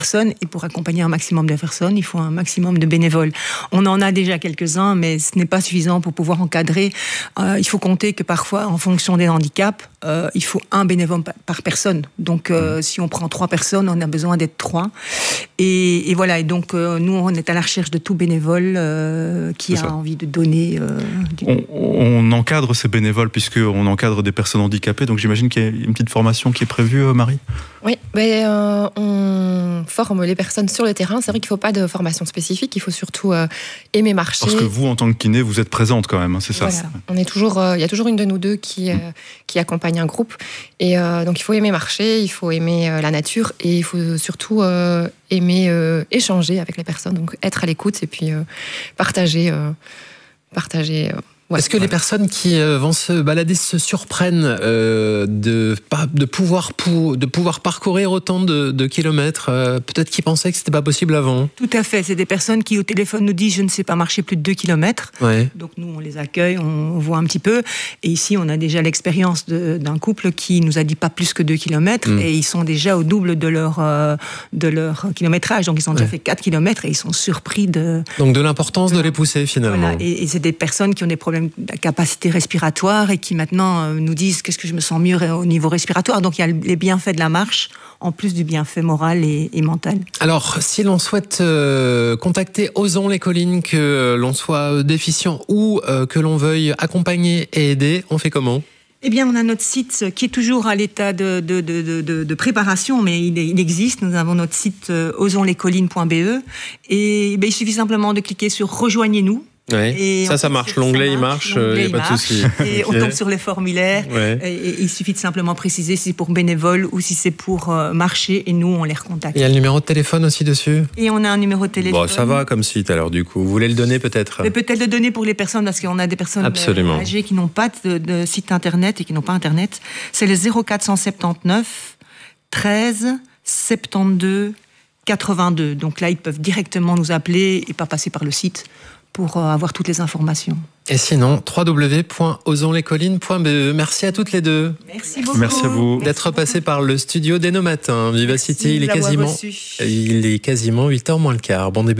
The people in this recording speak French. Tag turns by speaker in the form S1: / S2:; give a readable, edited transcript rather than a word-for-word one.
S1: personnes, et pour accompagner un maximum de personnes, il faut un maximum de bénévoles. On en a déjà quelques-uns, mais ce n'est pas suffisant pour pouvoir encadrer. Il faut compter que parfois, en fonction des handicaps, il faut un bénévole par personne. Donc, si on prend 3 personnes, on a besoin d'être 3. Et voilà. Et donc, nous, on est à la recherche de tout bénévole qui a envie de donner.
S2: On encadre ces bénévoles puisqu'on encadre des personnes handicapées. Donc, j'imagine qu'il y a une petite formation qui est prévue, Marie ?
S3: Oui, on forme les personnes sur le terrain. C'est vrai qu'il ne faut pas de formation spécifique. Il faut surtout aimer marcher.
S2: Parce que vous, en tant que kiné, vous êtes présente quand même, hein, c'est ça.
S3: Voilà. On est toujours, il y a toujours une de nous deux qui accompagne un groupe. Et donc, il faut aimer marcher, il faut aimer la nature et il faut surtout aimer échanger avec les personnes. Donc, être à l'écoute et puis partager.
S4: Est-ce que les personnes qui vont se balader se surprennent de pouvoir parcourir autant de kilomètres peut-être qu'ils pensaient que c'était pas possible avant?
S1: Tout à fait. C'est des personnes qui au téléphone nous disent je ne sais pas marcher plus de 2 kilomètres.
S4: Ouais.
S1: Donc nous on les accueille, on voit un petit peu. Et ici on a déjà l'expérience d'un couple qui nous a dit pas plus que 2 kilomètres et ils sont déjà au double de leur kilométrage. Donc ils ont déjà fait 4 kilomètres et ils sont surpris de...
S4: Donc de l'importance de les pousser finalement.
S1: Voilà. Et c'est des personnes qui ont des problèmes de capacité respiratoire et qui maintenant nous disent qu'est-ce que je me sens mieux au niveau respiratoire. Donc il y a les bienfaits de la marche en plus du bienfait moral et mental. Alors
S4: si l'on souhaite contacter Osons les collines, que l'on soit déficient ou que l'on veuille accompagner et aider, on fait comment ?
S1: Eh bien, on a notre site qui est toujours à l'état de préparation, mais il existe. Nous avons notre site osonslescollines.be et il suffit simplement de cliquer sur « Rejoignez-nous ».
S4: Ouais. Et ça marche, l'onglet il marche, il n'y a pas de souci.
S1: Et on tombe sur les formulaires, et il suffit de simplement préciser si c'est pour bénévole ou si c'est pour marcher, et nous on les recontacte.
S4: Il y a le numéro de téléphone aussi dessus ?
S1: Et on a un numéro de téléphone.
S4: Bon, ça va comme site alors du coup, vous voulez le donner peut-être ?
S1: Mais peut-être le donner pour les personnes, parce qu'on a des personnes âgées qui n'ont pas de site internet et qui n'ont pas internet. C'est le 0479 13 72 82. Donc là ils peuvent directement nous appeler et pas passer par le site pour avoir toutes les informations.
S4: Et sinon, www.osonslescollines.be. Merci à toutes les deux.
S1: Merci beaucoup.
S2: Merci à vous.
S4: D'être passées par le studio dès nos matins. Vivacité, il est quasiment 8h moins le quart. Bon début.